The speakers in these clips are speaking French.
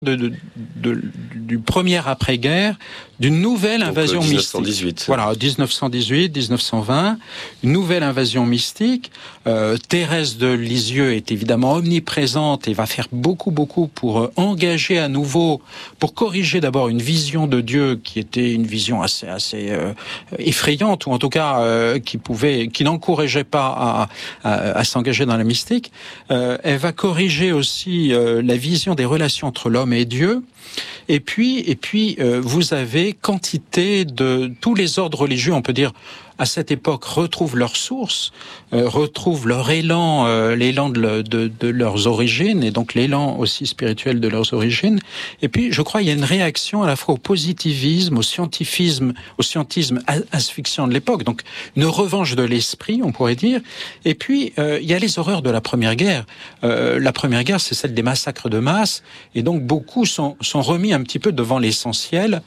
du premier après-guerre, d'une nouvelle invasion 1918. mystique. Voilà, 1918, 1920, une nouvelle invasion mystique. Thérèse de Lisieux est évidemment omniprésente et va faire beaucoup pour engager à nouveau, pour corriger d'abord une vision de Dieu qui était une vision assez effrayante, ou en tout cas qui n'encourageait pas à s'engager dans la mystique. Elle va corriger aussi la vision des relations entre l'homme et Dieu. Et puis, vous avez quantité de tous les ordres religieux, on peut dire, à cette époque, retrouvent leur source, retrouvent leur élan, l'élan de leurs origines, et donc l'élan aussi spirituel de leurs origines. Et puis, je crois, il y a une réaction à la fois au positivisme, au scientisme asphyxiant de l'époque, donc une revanche de l'esprit, on pourrait dire. Et puis, il y a les horreurs de la Première Guerre. La Première Guerre, c'est celle des massacres de masse, et donc beaucoup sont remis un petit peu devant l'essentiel.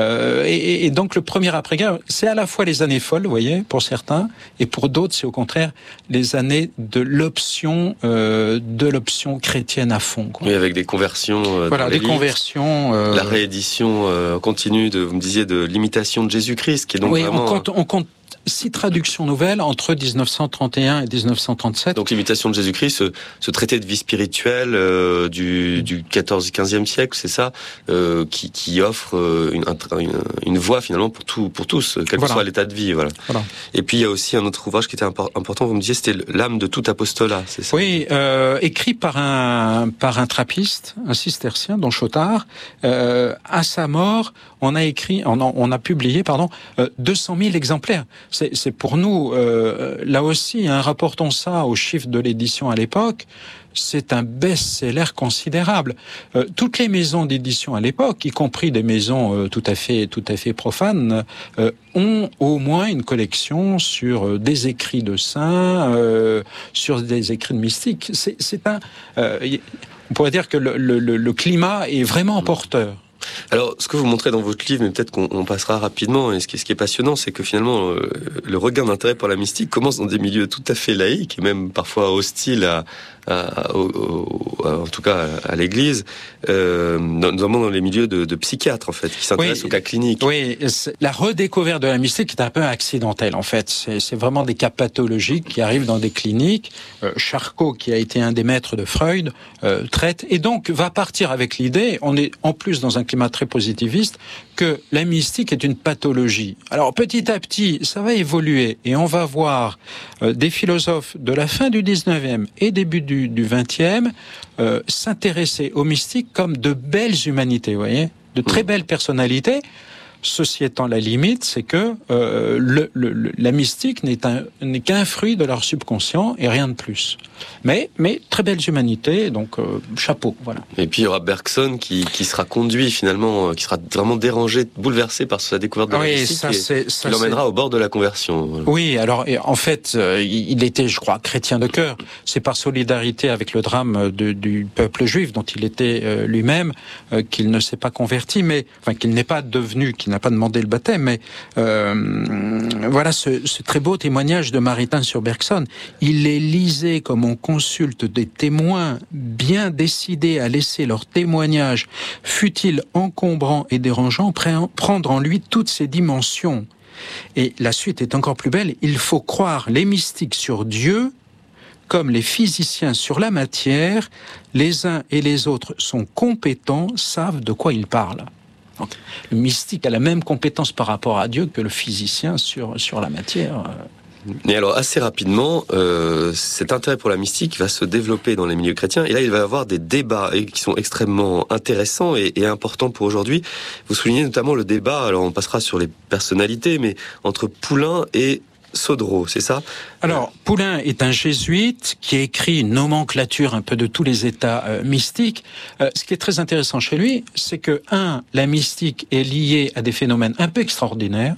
Et donc, le premier après-guerre, c'est à la fois les années folles, vous voyez, pour certains, et pour d'autres, c'est au contraire les années de l'option chrétienne à fond, quoi. Oui, avec des conversions. Voilà, des conversions. La réédition continue vous me disiez, de l'imitation de Jésus-Christ, qui est donc vraiment. On compte 6 traductions nouvelles entre 1931 et 1937. Donc l'imitation de Jésus-Christ, ce traité de vie spirituelle du 14e siècle, c'est ça, qui offre une voie finalement pour tous, quel que soit l'état de vie. Voilà. Et puis il y a aussi un autre ouvrage qui était important, vous me disiez, c'était l'âme de tout apostolat, c'est ça? Oui, écrit par un trappiste, un cistercien, Don Chotard. À sa mort, on a publié 200 000 exemplaires. C'est pour nous, là aussi, rapportons ça aux chiffres de l'édition à l'époque, c'est un best-seller considérable. Toutes les maisons d'édition à l'époque, y compris des maisons tout à fait profanes, ont au moins une collection sur des écrits de saints, sur des écrits de mystiques. On pourrait dire que le climat est vraiment porteur. Alors, ce que vous montrez dans votre livre, mais peut-être qu'on passera rapidement, et ce qui est passionnant, c'est que finalement, le regain d'intérêt pour la mystique commence dans des milieux tout à fait laïques, et même parfois hostiles en tout cas à l'Église, notamment dans les milieux de psychiatres, en fait, qui s'intéressent aux cas cliniques. Oui, la redécouverte de la mystique est un peu accidentelle, en fait. C'est vraiment des cas pathologiques qui arrivent dans des cliniques. Charcot, qui a été un des maîtres de Freud, traite, et donc va partir avec l'idée, on est en plus dans un climat très positiviste, que la mystique est une pathologie. Alors petit à petit, ça va évoluer, et on va voir des philosophes de la fin du 19e et début du 20e s'intéresser aux mystiques comme de belles humanités, vous voyez, de très belles personnalités. Ceci étant la limite, c'est que la mystique n'est qu'un fruit de leur subconscient et rien de plus. Mais très belles humanités, donc chapeau, voilà. Et puis il y aura Bergson qui sera conduit finalement, qui sera vraiment dérangé, bouleversé par sa découverte de la mystique, qui l'emmènera au bord de la conversion. Voilà. Oui, alors en fait, il était, je crois, chrétien de cœur. C'est par solidarité avec le drame du peuple juif dont il était lui-même qu'il ne s'est pas converti, qu'il n'est pas devenu, qu'il n'a pas demandé le baptême, mais voilà ce très beau témoignage de Maritain sur Bergson. Il les lisait comme on consulte des témoins bien décidés à laisser leur témoignage, fût-il encombrant et dérangeant, prendre en lui toutes ses dimensions. Et la suite est encore plus belle. Il faut croire les mystiques sur Dieu comme les physiciens sur la matière. Les uns et les autres sont compétents, savent de quoi ils parlent. Donc, le mystique a la même compétence par rapport à Dieu que le physicien sur la matière. Et alors, assez rapidement, cet intérêt pour la mystique va se développer dans les milieux chrétiens. Et là, il va y avoir des débats qui sont extrêmement intéressants et importants pour aujourd'hui. Vous soulignez notamment le débat, alors on passera sur les personnalités, mais entre Poulain et Sodré, c'est ça? Alors, Poulain est un jésuite qui a écrit une nomenclature un peu de tous les états mystiques. Ce qui est très intéressant chez lui, c'est que, la mystique est liée à des phénomènes un peu extraordinaires.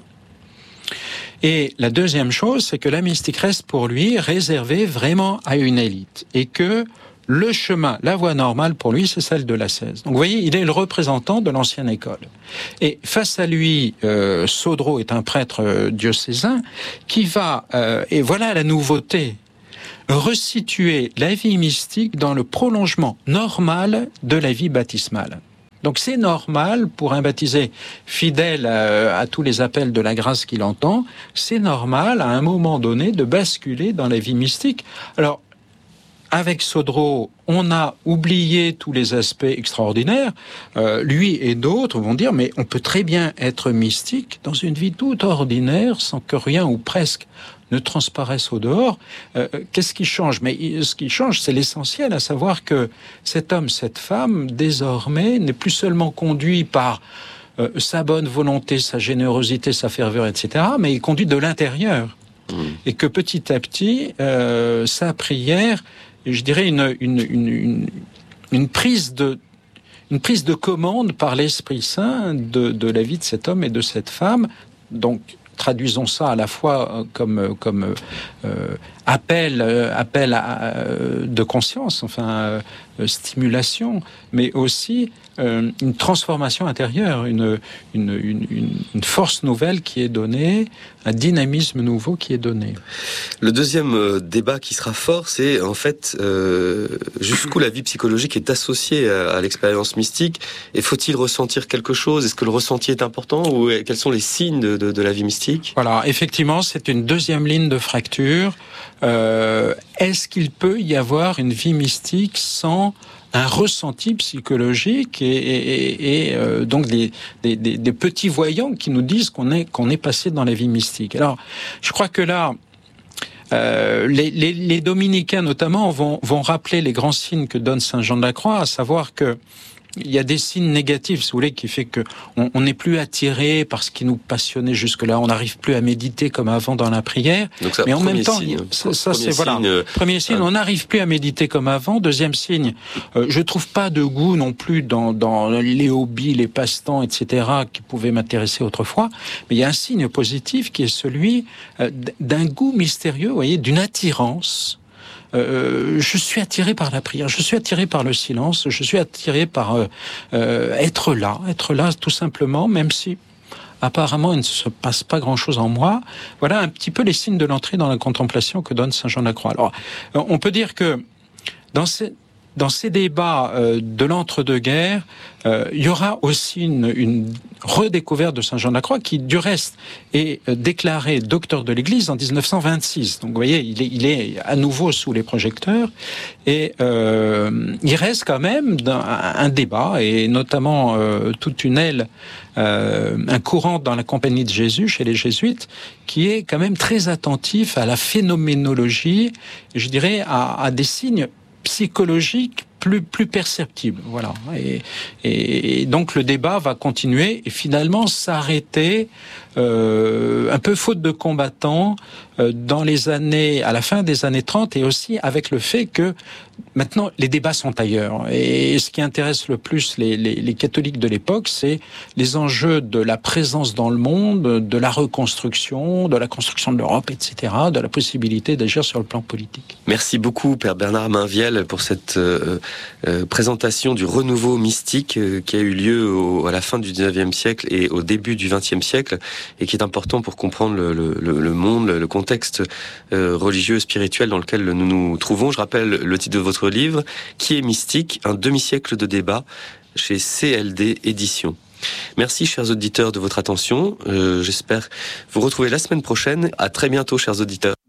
Et la deuxième chose, c'est que la mystique reste pour lui réservée vraiment à une élite. Et que le chemin, la voie normale pour lui, c'est celle de l'ascèse. Donc vous voyez, il est le représentant de l'ancienne école. Et face à lui, Sodré est un prêtre diocésain qui va, et voilà la nouveauté, resituer la vie mystique dans le prolongement normal de la vie baptismale. Donc c'est normal pour un baptisé fidèle à tous les appels de la grâce qu'il entend, c'est normal à un moment donné de basculer dans la vie mystique. Alors, avec Sodró, on a oublié tous les aspects extraordinaires. Lui et d'autres vont dire, mais on peut très bien être mystique dans une vie toute ordinaire, sans que rien ou presque ne transparaisse au dehors. Qu'est-ce qui change ? Mais ce qui change, c'est l'essentiel, à savoir que cet homme, cette femme, désormais, n'est plus seulement conduit par sa bonne volonté, sa générosité, sa ferveur, etc., mais il conduit de l'intérieur. Et que petit à petit, sa prière, je dirais une prise de commande par l'Esprit Saint de la vie de cet homme et de cette femme. Donc, traduisons ça à la fois comme appel de conscience, stimulation, mais aussi une transformation intérieure, une force nouvelle qui est donnée, un dynamisme nouveau qui est donné. Le deuxième débat qui sera fort, c'est en fait jusqu'où la vie psychologique est associée à l'expérience mystique, et faut-il ressentir quelque chose ? Est-ce que le ressenti est important, ou quels sont les signes de la vie mystique ? Voilà, effectivement, c'est une deuxième ligne de fracture. Est-ce qu'il peut y avoir une vie mystique sans un ressenti psychologique et donc des petits voyants qui nous disent qu'on est passé dans la vie mystique. Alors, je crois que là, les dominicains notamment vont rappeler les grands signes que donne Saint Jean de la Croix, à savoir que il y a des signes négatifs, si vous voulez, qui fait que on n'est plus attiré par ce qui nous passionnait jusque-là. On n'arrive plus à méditer comme avant dans la prière. Donc ça, mais en même temps, Premier signe, on n'arrive plus à méditer comme avant. Deuxième signe, je trouve pas de goût non plus dans les hobbies, les passe-temps, etc. qui pouvaient m'intéresser autrefois. Mais il y a un signe positif qui est celui d'un goût mystérieux, vous voyez, d'une attirance. Je suis attiré par la prière, je suis attiré par le silence, je suis attiré par être là tout simplement, même si apparemment il ne se passe pas grand-chose en moi. Voilà un petit peu les signes de l'entrée dans la contemplation que donne Saint Jean de la Croix. Alors, on peut dire que dans ces débats de l'entre-deux-guerres, il y aura aussi une redécouverte de Saint Jean de la Croix qui, du reste, est déclaré docteur de l'Église en 1926. Donc, vous voyez, il est à nouveau sous les projecteurs et il reste quand même un débat et notamment toute une aile, un courant dans la Compagnie de Jésus chez les jésuites qui est quand même très attentif à la phénoménologie, je dirais à des signes psychologique plus perceptible, voilà. Et donc le débat va continuer et finalement s'arrêter un peu faute de combattants à la fin des années 30 et aussi avec le fait que maintenant les débats sont ailleurs. Et ce qui intéresse le plus les catholiques de l'époque, c'est les enjeux de la présence dans le monde, de la reconstruction, de la construction de l'Europe, etc., de la possibilité d'agir sur le plan politique. Merci beaucoup, Père Bernard Mainviel, pour cette présentation du renouveau mystique qui a eu lieu à la fin du 19e siècle et au début du 20e siècle et qui est important pour comprendre le monde, le contexte religieux, spirituel dans lequel nous nous trouvons. Je rappelle le titre de votre livre, Qui est mystique ? Un demi-siècle de débat chez CLD Éditions. Merci, chers auditeurs, de votre attention. J'espère vous retrouver la semaine prochaine. À très bientôt, chers auditeurs.